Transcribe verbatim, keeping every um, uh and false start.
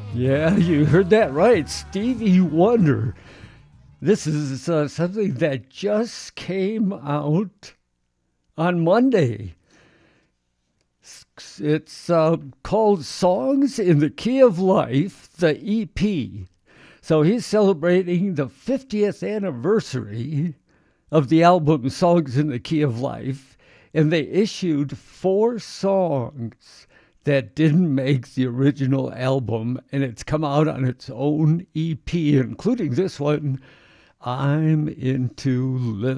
Yeah, you heard that right. Stevie Wonder. This is uh, something that just came out on Monday. It's uh, called Songs in the Key of Life, the E P. So he's celebrating the fiftieth anniversary of the album Songs in the Key of Life, and they issued four songs that didn't make the original album, and it's come out on its own E P, including this one, I'm Into Living.